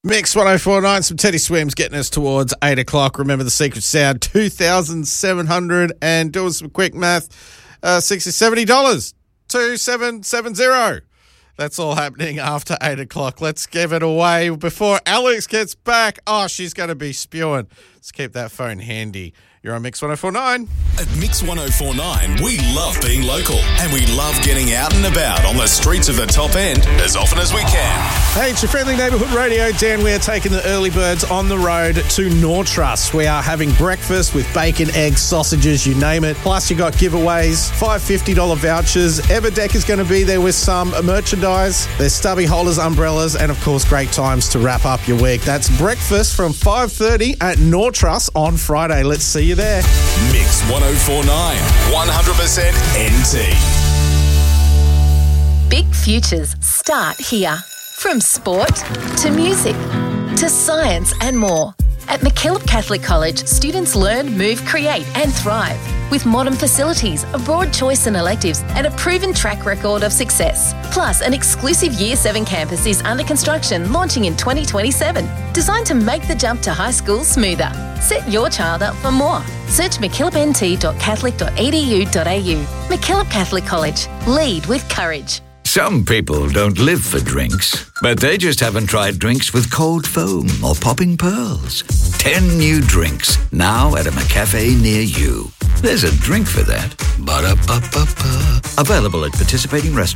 Mix 1049, some Teddy Swims getting us towards 8 o'clock. Remember the secret sound, 2,700, and doing some quick math, $60, $70, 2770. That's all happening after 8 o'clock. Let's give it away before Alex gets back. Oh, she's going to be spewing. Let's keep that phone handy. You're on Mix 1049. At Mix 1049, we love being local and we love getting out and about on the streets of the top end as often as we can. Hey, it's your friendly neighbourhood radio. Dan, we're taking the early birds on the road to Nortrust. We are having breakfast with bacon, eggs, sausages, you name it. Plus, you got giveaways, $5 vouchers. Everdeck is going to be there with some merchandise. There's stubby holders, umbrellas, and of course, great times to wrap up your week. That's breakfast from 5:30 at Nortrust on Friday. Let's see you there. Mix 1049, 100% NT. Big futures start here. From sport to music to science and more. At MacKillop Catholic College, students learn, move, create and thrive. With modern facilities, a broad choice in electives and a proven track record of success. Plus, an exclusive Year 7 campus is under construction, launching in 2027. Designed to make the jump to high school smoother. Set your child up for more. Search mckillopnt.catholic.edu.au. MacKillop Catholic College. Lead with courage. Some people don't live for drinks, but they just haven't tried drinks with cold foam or popping pearls. 10 new drinks, now at a McCafe near you. There's a drink for that. Ba-da-ba-ba-ba. Available at participating restaurants.